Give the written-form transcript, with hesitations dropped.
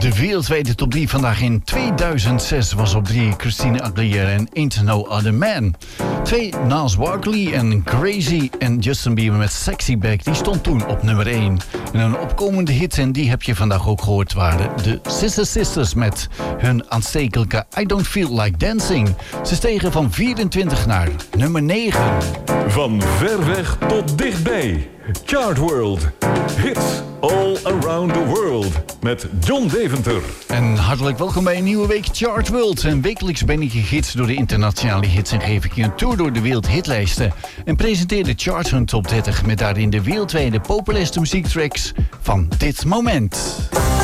De wereldwijde top 3 vandaag in 2006 was op 3 Christina Aguilera en Ain't No Other Man. 2 Gnarls Barkley en Crazy en Justin Bieber met Sexy Back, die stond toen op nummer 1. En een opkomende hit, en die heb je vandaag ook gehoord, waren de Sister Sisters met hun aanstekelijke I Don't Feel Like Dancing. Ze stegen van 24 naar nummer 9. Van ver weg tot dichtbij. Chart World. Hits all around the world. Met John Deventer. En hartelijk welkom bij een nieuwe week Chart World. En wekelijks ben ik gegidst door de internationale hits en geef ik je een tour door de wereldhitlijsten. En presenteer de Chart Hunt Top 30 met daarin de wereldwijde populairste muziektracks van dit moment.